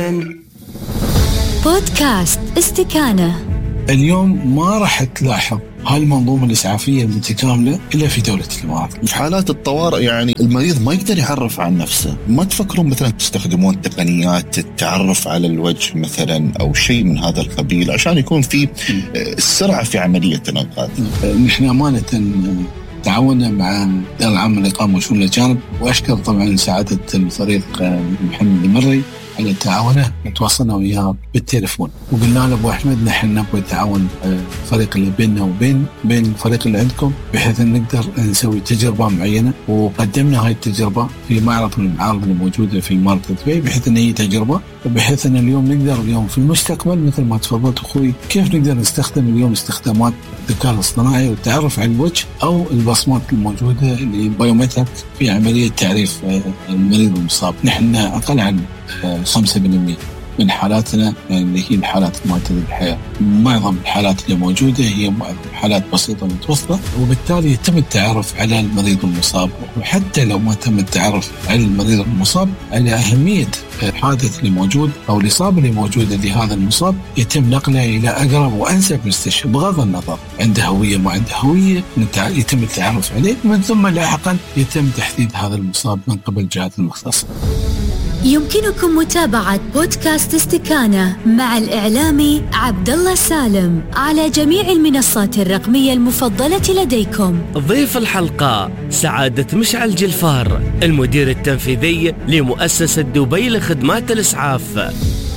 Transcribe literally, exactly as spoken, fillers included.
من بودكاست استكانة. اليوم ما راح تلاحظ هالمنظومة الإسعافية المتكاملة إلا في دولة الإمارات. في حالات الطوارئ يعني المريض ما يقدر يعرف عن نفسه، ما تفكرون مثلا تستخدمون تقنيات التعرف على الوجه مثلا أو شيء من هذا القبيل عشان يكون في السرعة في عملية الإنقاذ؟ نحن أمانة تعاوننا مع الإدارة العامة للإقامة وشؤون الأجانب، وأشكر طبعا سعادة الفريق محمد المري على تعاونه. تواصلنا وياه بالتليفون وقلنا له أبو أحمد نحن نبغى تعاون الفريق اللي بيننا وبين بين الفريق اللي عندكم بحيث أن نقدر نسوي تجربة معينة، وقدمنا هاي التجربة في معرض من المعارض الموجودة في إمارة دبي بحيث أن هي تجربة، وبحيث أن اليوم نقدر اليوم في المستقبل مثل ما تفضلت أخوي كيف نقدر نستخدم اليوم استخدامات الذكاء الاصطناعي والتعرف على الوجه أو البصمات الموجودة اللي بايومتريك في عملية تعريف المريض المصاب. نحن أقل عن خمسة بالمئة من حالاتنا اللي هي الحالات المعتدلة الحياة، معظم الحالات اللي موجودة هي حالات بسيطة متوسطة، وبالتالي يتم التعرف على المريض المصاب، وحتى لو ما تم التعرف على المريض المصاب على أهمية الحادث اللي موجود أو الإصابة اللي موجودة لهذا المصاب يتم نقله إلى أقرب وأنسب مستشفى بغض النظر عنده هوية ما عنده هوية، يتم التعرف عليه، ومن ثم لاحقا يتم تحديد هذا المصاب من قبل الجهات المختصة. يمكنكم متابعة بودكاست استكانة مع الإعلامي عبد الله سالم على جميع المنصات الرقمية المفضلة لديكم. ضيف الحلقة سعادة مشعل جلفار، المدير التنفيذي لمؤسسة دبي لخدمات الإسعاف.